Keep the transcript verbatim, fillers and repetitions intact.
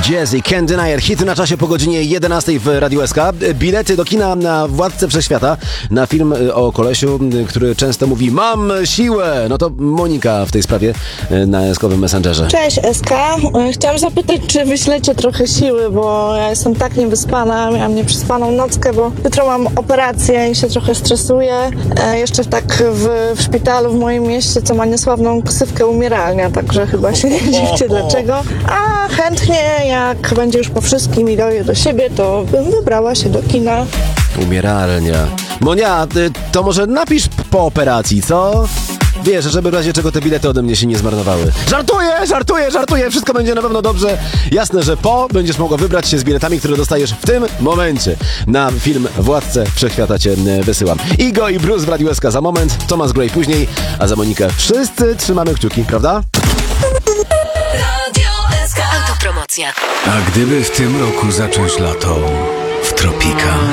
Jazzy, Can't Deny It, hity na czasie po godzinie jedenastej w Radiu S K. Bilety do kina na Władcę Wszechświata, na film o kolesiu, który często mówi mam siłę. No to Monika w tej sprawie na S-kowym Messengerze. Cześć S K. Chciałam zapytać, czy wyślecie trochę siły, bo ja jestem tak niewyspana, miałam nieprzespaną nockę, bo jutro mam operację i się trochę stresuję. E, jeszcze tak w, w szpitalu w moim mieście, co ma niesławną ksywkę umieralnia, także chyba się nie dziwcie dlaczego. A chętnie, jak będzie już po wszystkim i doję do siebie, to bym wybrała się do kina. Umieralnia. Monia, ty, to może napisz po operacji, co? Wiesz, żeby w razie czego te bilety ode mnie się nie zmarnowały. Żartuję, żartuję, żartuję, wszystko będzie na pewno dobrze. Jasne, że po będziesz mogła wybrać się z biletami, które dostajesz w tym momencie. Na film Władcę Wszechświata cię wysyłam. Igo i Bruce w Radiu S K za moment, Thomas Gray później, a za Monikę wszyscy trzymamy kciuki, prawda? Radio S K. Autopromocja. A gdyby w tym roku zacząć lato w tropikach?